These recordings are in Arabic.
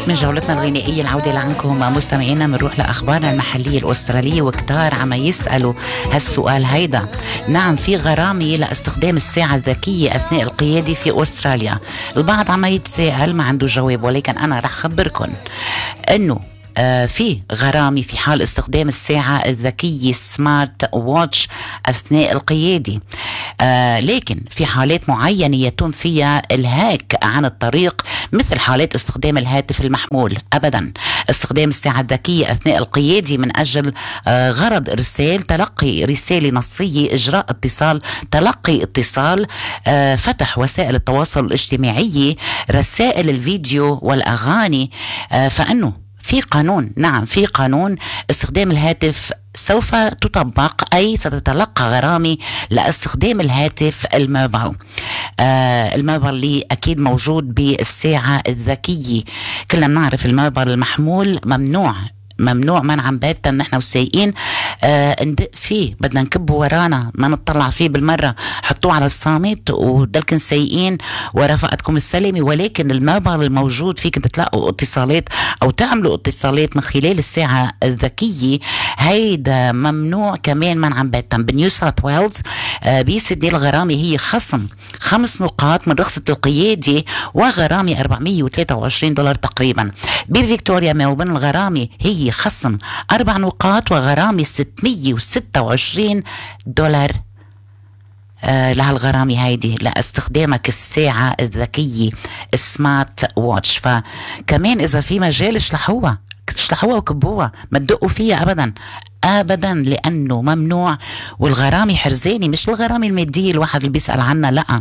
من جولتنا الغنائية العودة لعنكم مستمعينا، بنروح لأخبارنا المحلية الأسترالية، وكتار عم يسألوا هالسؤال هيدا. نعم، في غرامة لاستخدام الساعة الذكية أثناء القيادة في أستراليا. البعض عم يتساءل، ما عنده جواب، ولكن أنا رح خبركن أنه في غرامة في حال استخدام الساعة الذكية سمارت واتش أثناء القيادة، لكن في حالات معينة يتم فيها الهاك عن الطريق، مثل حالات استخدام الهاتف المحمول. أبدا، استخدام الساعة الذكية أثناء القيادة من أجل غرض إرسال تلقي رسالة نصية، إجراء اتصال، تلقي اتصال، فتح وسائل التواصل الاجتماعي، رسائل الفيديو والأغاني، فإنه في قانون. نعم، في قانون استخدام الهاتف سوف تطبق، أي ستتلقى غرامة لاستخدام الهاتف الموبايل. الموبايل اللي أكيد موجود بالساعة الذكية. كلنا بنعرف الموبايل المحمول ممنوع منعا باتا نحن وسايقين ندق فيه، بدنا نكبه ورانا، ما نطلع فيه بالمرة، حطوه على الصامت ودلكن سايقين ورفقتكم السلامة. ولكن الموبايل الموجود فيك تلاقوا اتصالات أو تعملوا اتصالات من خلال الساعة الذكية، هيدا ممنوع كمان منعا باتا. بنيو ساوث ويلز بيسدني الغرامة هي خصم 5 نقاط من رخصة القيادة، وغرامة $423 تقريبا. بفيكتوريا ميلبورن الغرامة هي خصم 4 نقاط وغرامة $626 لهالغرامة هيدي لاستخدامك الساعة الذكية سمارت واتش. فكمان إذا في مجال اشلحوها وكبوها، ما تدقوا فيها أبدا، لأنه ممنوع. والغرامة حرزاني، مش الغرامة المادية الواحد اللي بيسأل عنها، لا،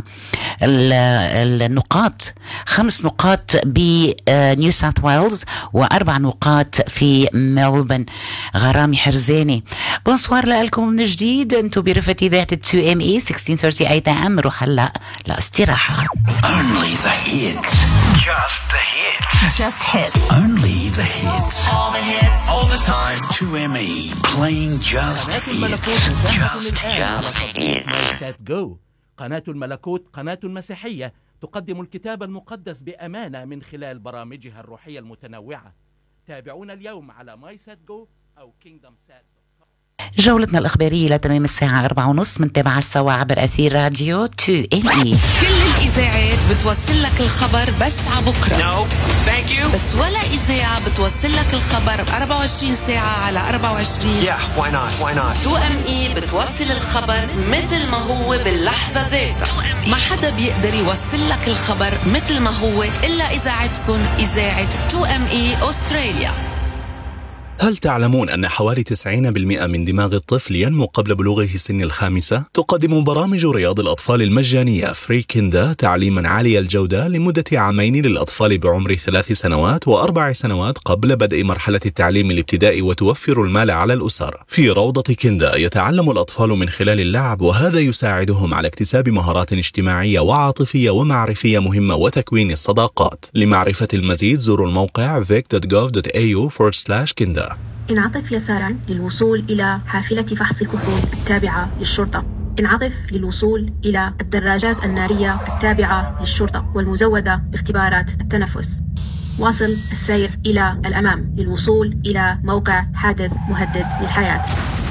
النقاط 5 نقاط بنيو ساوث ويلز و4 نقاط في ملبورن، غرامة حرزاني. بونسوار لكم من جديد، انتو برفة إذاعة 2ME 1638 AM. روح هلا لاستراحة. Only the hits. Just the hits. Just hits. Only the hits. All the hits. All the time. 2ME. Playing just hits. Just hits. Set Go. قناة الملكوت قناة مسيحية تقدم الكتاب المقدس بأمانة من خلال برامجها الروحية المتنوعة. تابعونا اليوم على MySetGo أو KingdomSet. جولتنا الإخبارية لتمام الساعة 4:30 منتابعة سوا عبر أثير راديو 2ME. كل الإذاعات بتوصل لك الخبر بس عبكرة. No, thank you. بس ولا إذاعة بتوصل لك الخبر 24 ساعة على 24. Yeah, why not? 2ME بتوصل الخبر مثل ما هو باللحظة ذاتها. ما حدا بيقدر يوصل لك الخبر مثل ما هو إلا إذاعتكم، إذاعة 2ME أستراليا. هل تعلمون أن حوالي 90% من دماغ الطفل ينمو قبل بلوغه سن 5؟ تقدم برامج رياض الأطفال المجانية فري كيندا تعليما عالي الجودة لمدة 2 عام للأطفال بعمر 3 سنوات و4 سنوات قبل بدء مرحلة التعليم الابتدائي، وتوفر المال على الأسر. في روضة كيندا يتعلم الأطفال من خلال اللعب، وهذا يساعدهم على اكتساب مهارات اجتماعية وعاطفية ومعرفية مهمة وتكوين الصداقات. لمعرفة المزيد زوروا الموقع vic.gov.au/kinda. انعطف يسارا للوصول إلى حافلة فحص الكحول التابعة للشرطة. انعطف للوصول إلى الدراجات النارية التابعة للشرطة والمزودة باختبارات التنفس. واصل السير إلى الأمام للوصول إلى موقع حادث مهدد للحياة.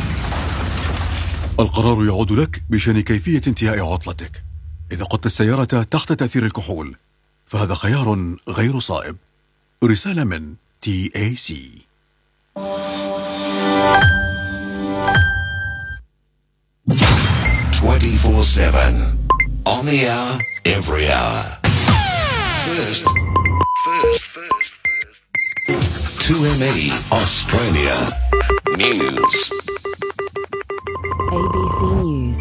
القرار يعود لك بشأن كيفية انتهاء عطلتك. إذا قدت السيارة تحت تأثير الكحول فهذا خيار غير صائب. رسالة من TAC. 24/7. On the hour, every hour. First. 2ME Australia. News. ABC News.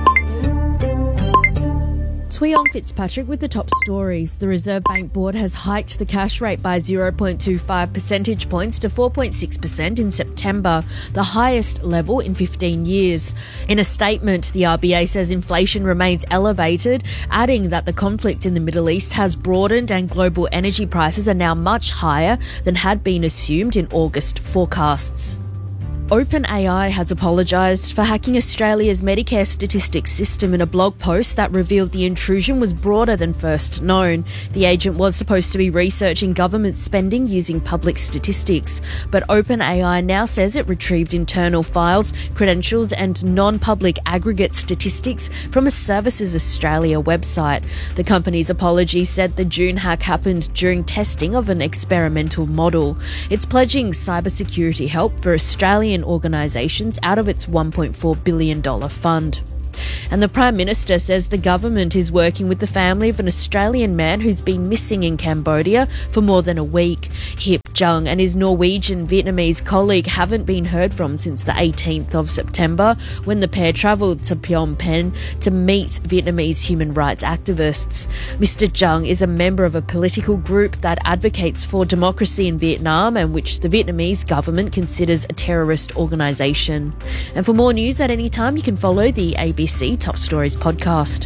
Tweon Fitzpatrick with the top stories. The Reserve Bank Board has hiked the cash rate by 0.25 percentage points to 4.6% in September, the highest level in 15 years. In a statement, the RBA says inflation remains elevated, adding that the conflict in the Middle East has broadened and global energy prices are now much higher than had been assumed in August forecasts. OpenAI has apologised for hacking Australia's Medicare statistics system in a blog post that revealed the intrusion was broader than first known. The agent was supposed to be researching government spending using public statistics, but OpenAI now says it retrieved internal files, credentials and non-public aggregate statistics from a Services Australia website. The company's apology said the June hack happened during testing of an experimental model. It's pledging cybersecurity help for Australian organisations out of its $1.4 billion fund. And the Prime Minister says the government is working with the family of an Australian man who's been missing in Cambodia for more than a week. Hip Jung and his Norwegian-Vietnamese colleague haven't been heard from since the 18th of September, when the pair travelled to Phnom Penh to meet Vietnamese human rights activists. Mr Jung is a member of a political group that advocates for democracy in Vietnam and which the Vietnamese government considers a terrorist organisation. And for more news at any time, you can follow the ABC Top Stories podcast.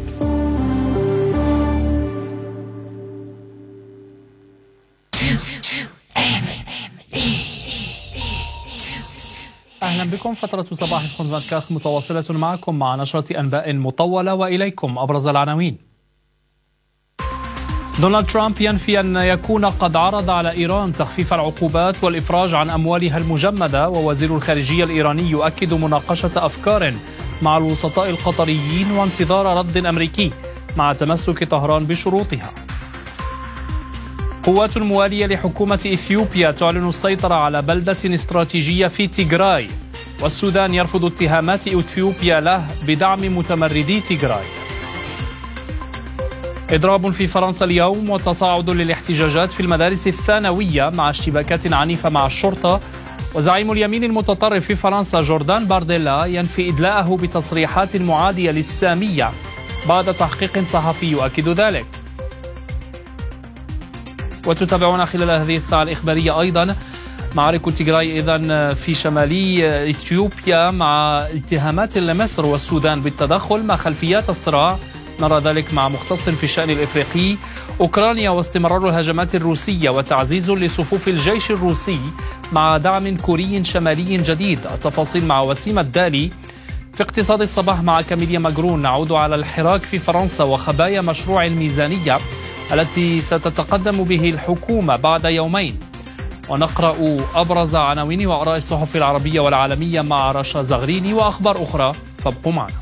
أهلا بكم. فترة صباح الخنفكاخ متواصلة معكم مع نشرة أنباء مطولة، وإليكم أبرز العناوين. دونالد ترامب ينفي أن يكون قد عرض على إيران تخفيف العقوبات والإفراج عن أموالها المجمدة، ووزير الخارجية الإيراني يؤكد مناقشة أفكار مع الوسطاء القطريين وانتظار رد أمريكي مع تمسك طهران بشروطها. قوات موالية لحكومة إثيوبيا تعلن السيطرة على بلدة استراتيجية في تيغراي، والسودان يرفض اتهامات إثيوبيا له بدعم متمردي تيغراي. إضراب في فرنسا اليوم وتصاعد للاحتجاجات في المدارس الثانوية مع اشتباكات عنيفة مع الشرطة، وزعيم اليمين المتطرف في فرنسا جوردان بارديلا ينفي إدلاءه بتصريحات معادية للسامية بعد تحقيق صحفي يؤكد ذلك. وتتابعون خلال هذه الساعة الإخبارية أيضا معارك تيغراي إذن في شمالي إثيوبيا مع اتهامات لمصر والسودان بالتدخل، ما خلفيات الصراع نرى ذلك مع مختص في الشأن الإفريقي. أوكرانيا واستمرار الهجمات الروسية وتعزيز لصفوف الجيش الروسي مع دعم كوري شمالي جديد. التفاصيل مع وسيم الدالي. في اقتصاد الصباح مع كاميليا مجرون نعود على الحراك في فرنسا وخبايا مشروع الميزانية التي ستتقدم به الحكومة بعد يومين، ونقرأ أبرز عناوين وآراء الصحف العربية والعالمية مع رشا زغريني وأخبار أخرى، فابقوا معنا.